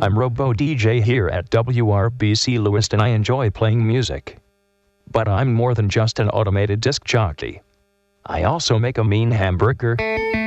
I'm Robo DJ here at WRBC Lewiston. I enjoy playing music. But I'm more than just an automated disc jockey. I also make a mean hamburger.